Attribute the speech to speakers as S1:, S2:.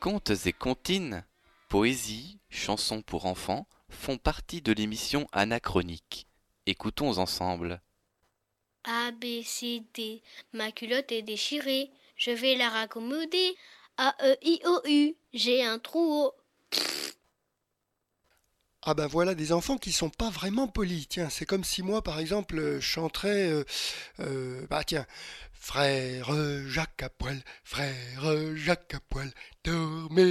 S1: Contes et comptines, poésie, chansons pour enfants font partie de l'émission Anachronique. Écoutons ensemble.
S2: A, B, C, D. Ma culotte est déchirée. Je vais la raccommoder. A, E, I, O, U. J'ai un trou au...
S3: Ah ben voilà des enfants qui sont pas vraiment polis. Tiens, c'est comme si moi par exemple chanterais bah tiens, frère Jacques à poil, dormez